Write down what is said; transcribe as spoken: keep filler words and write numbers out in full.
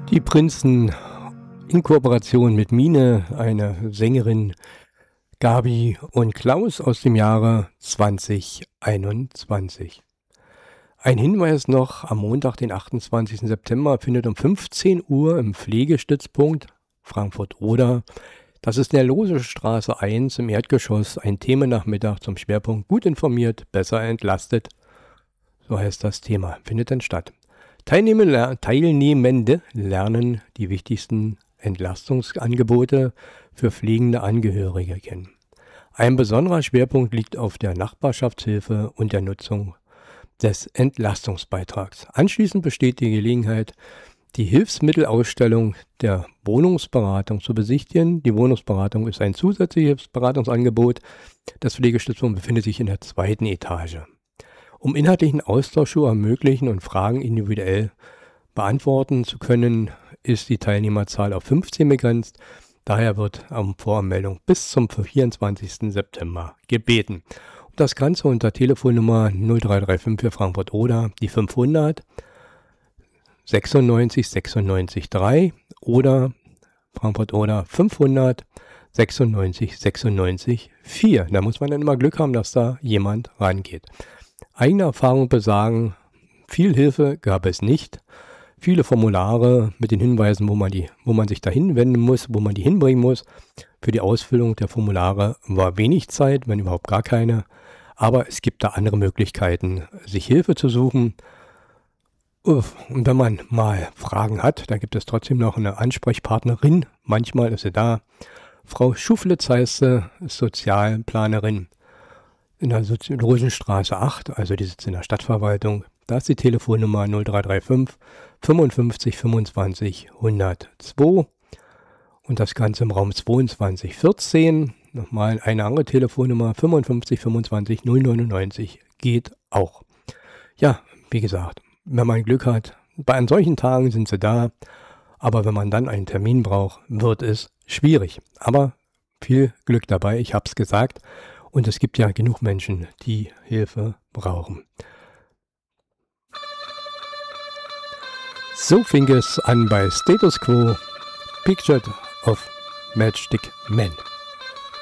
Die Prinzen in Kooperation mit Mine, eine Sängerin, Gabi und Klaus aus dem Jahre zwanzig einundzwanzig. Ein Hinweis noch, am Montag, den achtundzwanzigsten September, findet um fünfzehn Uhr im Pflegestützpunkt Frankfurt-Oder, das ist in der Losestraße eins im Erdgeschoss, ein Themennachmittag zum Schwerpunkt Gut informiert, besser entlastet. So heißt das Thema, findet dann statt. Teilnehmende, Teilnehmende lernen die wichtigsten Entlastungsangebote für pflegende Angehörige kennen. Ein besonderer Schwerpunkt liegt auf der Nachbarschaftshilfe und der Nutzung des Entlastungsbeitrags. Anschließend besteht die Gelegenheit, die Hilfsmittelausstellung der Wohnungsberatung zu besichtigen. Die Wohnungsberatung ist ein zusätzliches Beratungsangebot. Das Pflegestützpunkt befindet sich in der zweiten Etage. Um inhaltlichen Austausch zu ermöglichen und Fragen individuell beantworten zu können, ist die Teilnehmerzahl auf fünfzehn begrenzt. Daher wird um Voranmeldung bis zum vierundzwanzigsten September gebeten. Und das Ganze unter Telefonnummer null drei drei fünf für Frankfurt-Oder, die fünfhundert sechsundneunzig sechsundneunzig drei oder Frankfurt-Oder fünfhundert sechsundneunzig sechsundneunzig vier. Da muss man dann immer Glück haben, dass da jemand rangeht. Eigene Erfahrungen besagen, viel Hilfe gab es nicht. Viele Formulare mit den Hinweisen, wo man, die, wo man sich dahin wenden muss, wo man die hinbringen muss. Für die Ausfüllung der Formulare war wenig Zeit, wenn überhaupt gar keine. Aber es gibt da andere Möglichkeiten, sich Hilfe zu suchen. Und wenn man mal Fragen hat, dann gibt es trotzdem noch eine Ansprechpartnerin. Manchmal ist sie da. Frau Schuflitz heißt sie, ist Sozialplanerin in der Rosenstraße acht, also die sitzt in der Stadtverwaltung. Da ist die Telefonnummer null drei drei fünf fünfundfünfzig fünfundzwanzig hundertzwei und das Ganze im Raum zweiundzwanzig vierzehn. Nochmal eine andere Telefonnummer fünfundfünfzig fünfundzwanzig null neunundneunzig geht auch. Ja, wie gesagt, wenn man Glück hat, bei an solchen Tagen sind sie da, aber wenn man dann einen Termin braucht, wird es schwierig. Aber viel Glück dabei, ich habe es gesagt. Und es gibt ja genug Menschen, die Hilfe brauchen. So fing es an bei Status Quo, Picture of Matchstick Men.